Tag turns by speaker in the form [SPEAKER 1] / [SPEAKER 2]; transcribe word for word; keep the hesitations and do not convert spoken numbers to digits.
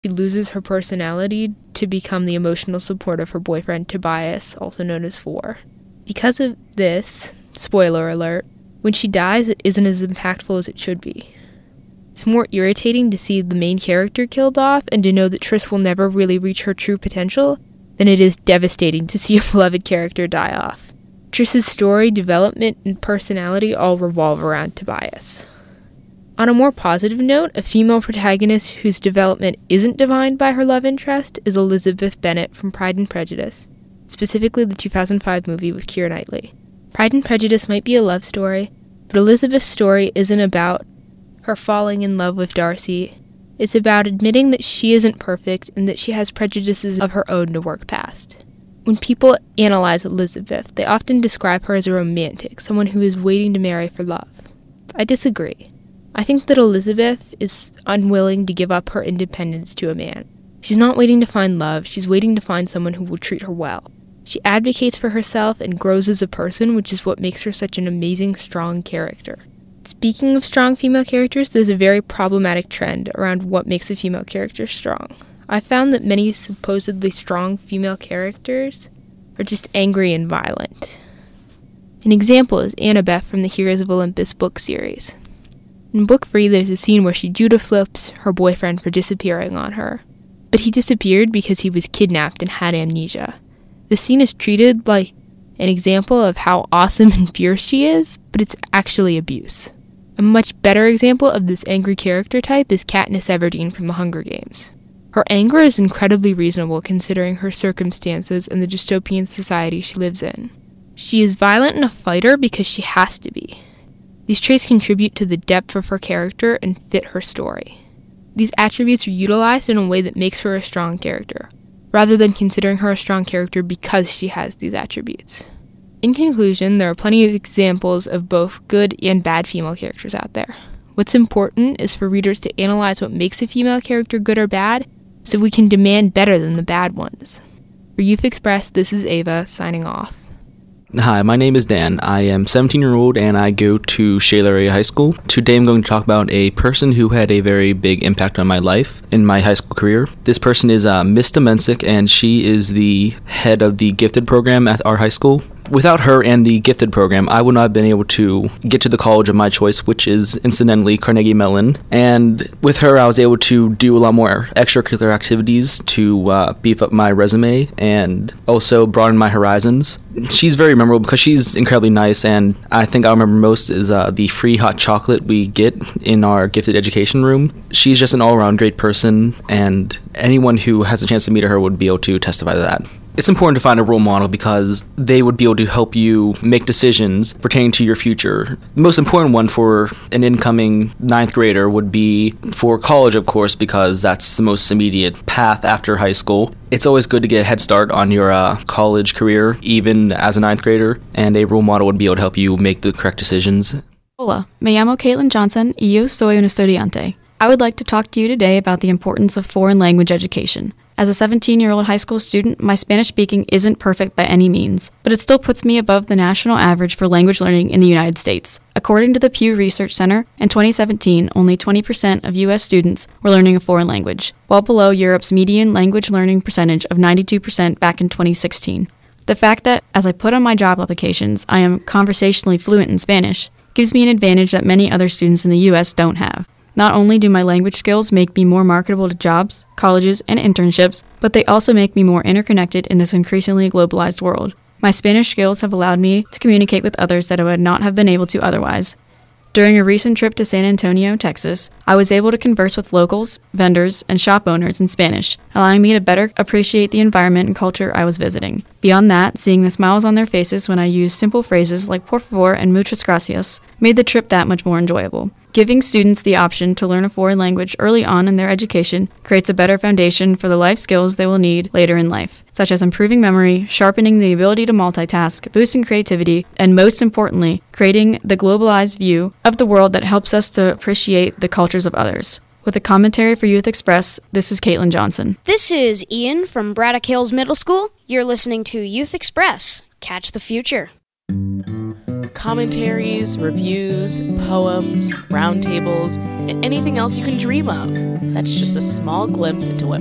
[SPEAKER 1] She loses her personality to become the emotional support of her boyfriend Tobias, also known as Four. Because of this, spoiler alert, when she dies, it isn't as impactful as it should be. It's more irritating to see the main character killed off and to know that Triss will never really reach her true potential than it is devastating to see a beloved character die off. Triss's story, development, and personality all revolve around Tobias. On a more positive note, a female protagonist whose development isn't defined by her love interest is Elizabeth Bennet from Pride and Prejudice, specifically the two thousand five movie with Keira Knightley. Pride and Prejudice might be a love story, but Elizabeth's story isn't about her falling in love with Darcy. It's about admitting that she isn't perfect and that she has prejudices of her own to work past. When people analyze Elizabeth, they often describe her as a romantic, someone who is waiting to marry for love. I disagree. I think that Elizabeth is unwilling to give up her independence to a man. She's not waiting to find love, she's waiting to find someone who will treat her well. She advocates for herself and grows as a person, which is what makes her such an amazing, strong character. Speaking of strong female characters, there's a very problematic trend around what makes a female character strong. I found that many supposedly strong female characters are just angry and violent. An example is Annabeth from the Heroes of Olympus book series. In book three, there's a scene where she Judah flips her boyfriend for disappearing on her. But he disappeared because he was kidnapped and had amnesia. The scene is treated like an example of how awesome and fierce she is, but it's actually abuse. A much better example of this angry character type is Katniss Everdeen from The Hunger Games. Her anger is incredibly reasonable considering her circumstances and the dystopian society she lives in. She is violent and a fighter because she has to be. These traits contribute to the depth of her character and fit her story. These attributes are utilized in a way that makes her a strong character, rather than considering her a strong character because she has these attributes. In conclusion, there are plenty of examples of both good and bad female characters out there. What's important is for readers to analyze what makes a female character good or bad, so we can demand better than the bad ones. For Youth Express, this is Ava, signing off.
[SPEAKER 2] Hi, my name is Dan. I am seventeen year old and I go to Shaler Area High School. Today I'm going to talk about a person who had a very big impact on my life in my high school career. This person is uh, Miss Domensic, and she is the head of the Gifted program at our high school. Without her and the Gifted program, I would not have been able to get to the college of my choice, which is incidentally Carnegie Mellon. And with her, I was able to do a lot more extracurricular activities to uh, beef up my resume and also broaden my horizons. She's very memorable because she's incredibly nice, and I think I remember most is uh, the free hot chocolate we get in our Gifted education room. She's just an all-around great person, and anyone who has a chance to meet her would be able to testify to that. It's important to find a role model because they would be able to help you make decisions pertaining to your future. The most important one for an incoming ninth grader would be for college, of course, because that's the most immediate path after high school. It's always good to get a head start on your uh, college career, even as a ninth grader, and a role model would be able to help you make the correct decisions.
[SPEAKER 3] Hola, me llamo Caitlin Johnson y yo soy una estudiante. I would like to talk to you today about the importance of foreign language education. As a seventeen-year-old high school student, my Spanish speaking isn't perfect by any means, but it still puts me above the national average for language learning in the United States. According to the Pew Research Center, in twenty seventeen, only twenty percent of U S students were learning a foreign language, well below Europe's median language learning percentage of ninety-two percent back in twenty sixteen. The fact that, as I put on my job applications, I am conversationally fluent in Spanish, gives me an advantage that many other students in the U S don't have. Not only do my language skills make me more marketable to jobs, colleges, and internships, but they also make me more interconnected in this increasingly globalized world. My Spanish skills have allowed me to communicate with others that I would not have been able to otherwise. During a recent trip to San Antonio, Texas, I was able to converse with locals, vendors, and shop owners in Spanish, allowing me to better appreciate the environment and culture I was visiting. Beyond that, seeing the smiles on their faces when I used simple phrases like por favor and muchas gracias made the trip that much more enjoyable. Giving students the option to learn a foreign language early on in their education creates a better foundation for the life skills they will need later in life, such as improving memory, sharpening the ability to multitask, boosting creativity, and most importantly, creating the globalized view of the world that helps us to appreciate the cultures of others. With a commentary for Youth Express, this is Caitlin Johnson.
[SPEAKER 4] This is Ian from Braddock Hills Middle School. You're listening to Youth Express. Catch the future.
[SPEAKER 5] commentaries, reviews, poems, roundtables, and anything else you can dream of. That's just a small glimpse into what